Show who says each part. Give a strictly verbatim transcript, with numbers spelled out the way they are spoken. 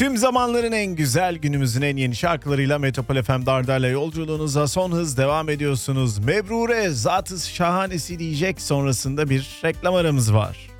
Speaker 1: Tüm zamanların en güzel, günümüzün en yeni şarkılarıyla Metropol F M Dardar'la yolculuğunuza son hız devam ediyorsunuz. Mebrure, zat-ı şahanesi diyecek, sonrasında bir reklam aramız var.